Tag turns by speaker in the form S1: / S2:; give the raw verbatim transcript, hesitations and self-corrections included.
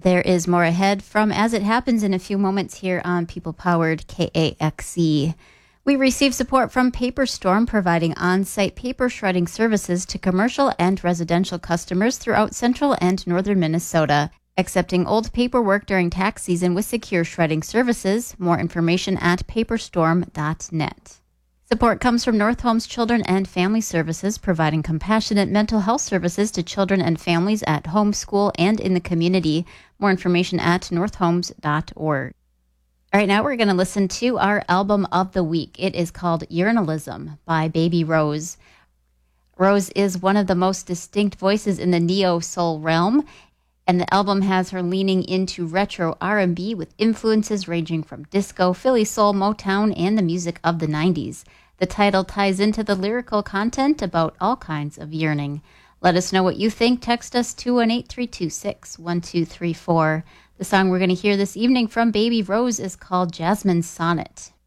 S1: There is more ahead from As It Happens in a few moments here on People-Powered K A X E. We receive support from Paperstorm, providing on-site paper shredding services to commercial and residential customers throughout central and northern Minnesota. Accepting old paperwork during tax season with secure shredding services. More information at paperstorm dot net. Support comes from North Homes Children and Family Services, providing compassionate mental health services to children and families at home, school, and in the community. More information at north homes dot org. All right, now we're going to listen to our album of the week. It is called Urinalism by Baby Rose. Rose is one of the most distinct voices in the neo-soul realm, and the album has her leaning into retro R and B with influences ranging from disco, Philly soul, Motown, and the music of the nineties. The title ties into the lyrical content about all kinds of yearning. Let us know what you think. Text us two one eight, three two six, one two three four. The song we're going to hear this evening from Baby Rose is called Jasmine Sonnet.